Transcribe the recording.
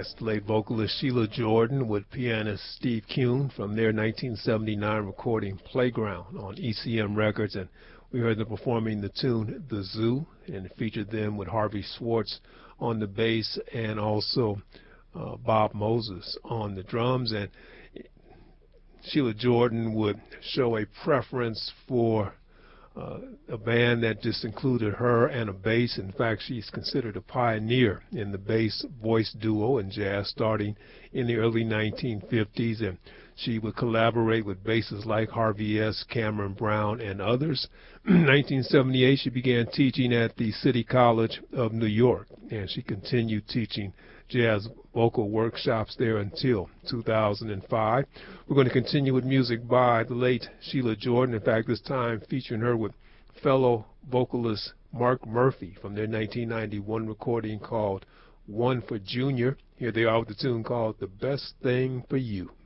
That's the late vocalist Sheila Jordan with pianist Steve Kuhn from their 1979 recording Playground on ECM Records. And we heard them performing the tune The Zoo, and it featured them with Harvey Swartz on the bass and also Bob Moses on the drums. And Sheila Jordan would show a preference for a band that just included her and a bass. In fact, she's considered a pioneer in the bass voice duo in jazz starting in the early 1950s, and she would collaborate with bassists like Harvey S., Cameron Brown, and others. In 1978, she began teaching at the City College of New York, and she continued teaching jazz vocal workshops there until 2005. We're going to continue with music by the late Sheila Jordan, in fact, this time featuring her with fellow vocalist Mark Murphy from their 1991 recording called One for Junior. Here they are with the tune called The Best Thing for You.